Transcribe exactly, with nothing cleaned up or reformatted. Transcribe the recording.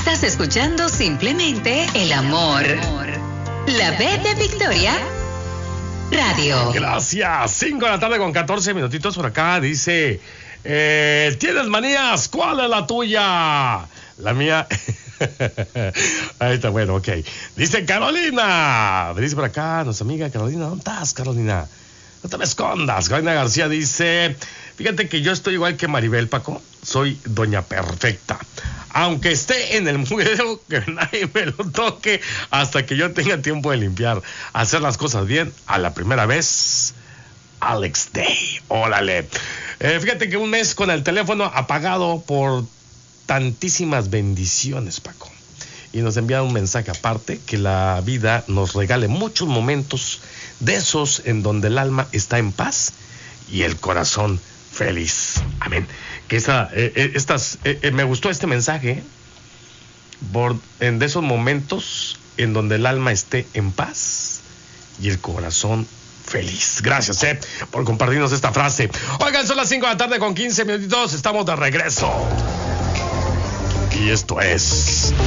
Estás escuchando simplemente el amor. La B de Victoria Radio. Gracias. cinco de la tarde con catorce minutitos por acá. Dice, eh, ¿tienes manías? ¿Cuál es la tuya? La mía... Ahí está, bueno, ok. Dice Carolina. Dice por acá, nuestra amiga Carolina. ¿Dónde estás, Carolina? No te me escondas. Carolina García dice, fíjate que yo estoy igual que Maribel, Paco. Soy doña perfecta. Aunque esté en el mugrero, que nadie me lo toque hasta que yo tenga tiempo de limpiar. Hacer las cosas bien a la primera vez. Alex Day. Órale. Eh, fíjate que un mes con el teléfono apagado por tantísimas bendiciones, Paco. Y nos envía un mensaje aparte, que la vida nos regale muchos momentos de esos en donde el alma está en paz y el corazón feliz. Amén. Que esa, eh, estas, eh, eh, me gustó este mensaje, por, en de esos momentos en donde el alma esté en paz y el corazón feliz. Gracias, eh, por compartirnos esta frase. Oigan, son las cinco de la tarde con quince minutitos, estamos de regreso. Y esto es...